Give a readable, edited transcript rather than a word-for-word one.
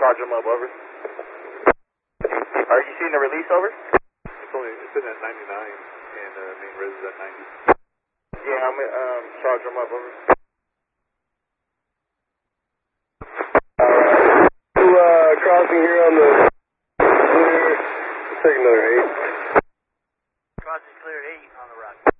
charge them up, over. Are you seeing the release, over? It's sitting at 99, and main res is at 90. Yeah, I'm charge them up, over. Crossing here on the clear, take another 8. Crossing clear at 8 on the rock.